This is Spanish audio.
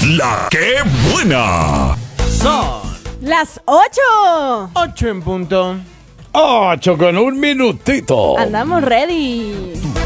La que buena. Son Las 8. 8 en punto. 8 con un minutito. Andamos ready.